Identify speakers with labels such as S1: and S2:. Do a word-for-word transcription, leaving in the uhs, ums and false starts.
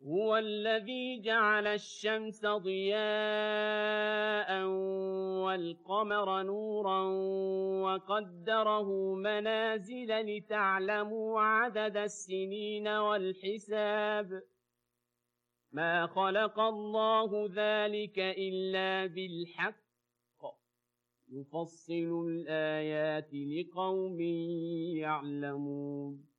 S1: هُوَ الَّذِي جَعَلَ الشَّمْسَ ضِيَاءً وَالْقَمَرَ نُورًا وَقَدَّرَهُ مَنَازِلَ لِتَعْلَمُوا عَدَدَ السِّنِينَ وَالْحِسَابَ ۚ مَا خَلَقَ اللَّهُ ذَٰلِكَ إِلَّا بِالْحَقِّ ۚ يُفَصِّلُ الْآيَاتِ لِقَوْمٍ يَعْلَمُونَ